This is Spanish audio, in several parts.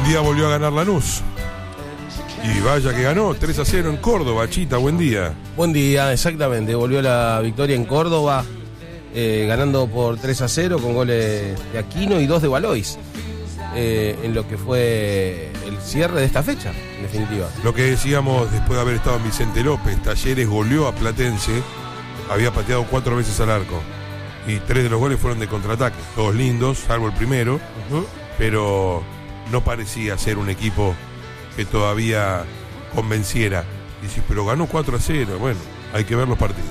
día volvió a ganar Lanús. Y vaya que ganó, 3-0 en Córdoba. Chita, buen día. Buen día, exactamente. Volvió la victoria en Córdoba, ganando por 3-0 con goles de Aquino y 2 de Valois. En lo que fue el cierre de esta fecha, en definitiva. Lo que decíamos después de haber estado en Vicente López, Talleres goleó a Platense, había pateado 4 veces al arco. Y 3 de los goles fueron de contraataque, todos lindos, salvo el primero, pero no parecía ser un equipo que todavía convenciera. Dice, pero ganó 4-0, bueno, hay que ver los partidos.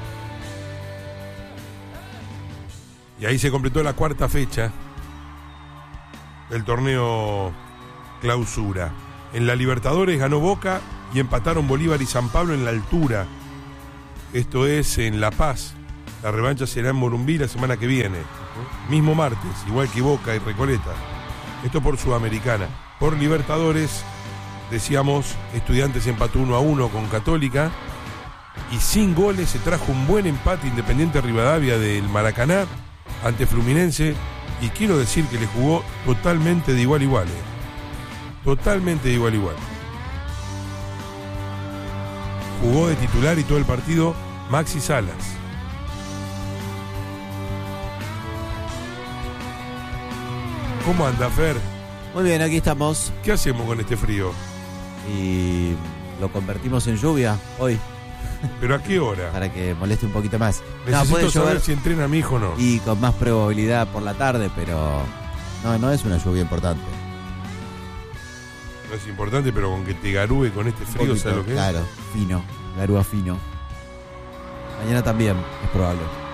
Y ahí se completó la cuarta fecha del torneo Clausura. En la Libertadores ganó Boca y empataron Bolívar y San Pablo en la altura. Esto es en La Paz. La revancha será en Morumbí la semana que viene. Mismo martes, igual que Boca y Recoleta. Esto por Sudamericana. Por Libertadores, decíamos, Estudiantes empató 1-1 con Católica. Y sin goles se trajo un buen empate Independiente Rivadavia del Maracaná ante Fluminense. Y quiero decir que le jugó totalmente de igual a igual. Totalmente de igual a igual. Jugó de titular y todo el partido Maxi Salas. ¿Cómo anda, Fer? Muy bien, aquí estamos. ¿Qué hacemos con este frío? Y lo convertimos en lluvia hoy. ¿Pero a qué hora? Para que moleste un poquito más. Necesito puede saber llover si entrena mi hijo o no. y con más probabilidad por la tarde, pero no es una lluvia importante. No es importante, pero con que te garúe con este frío, Poquito, ¿sabes lo que claro, es? fino, garúa fino. Mañana también es probable.